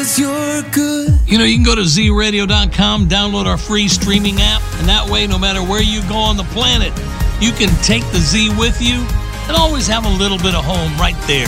'cause you're good. You know, you can go to zradio.com, download our free streaming app, and that way, no matter where you go on the planet, you can take the Z with you and always have a little bit of home right there.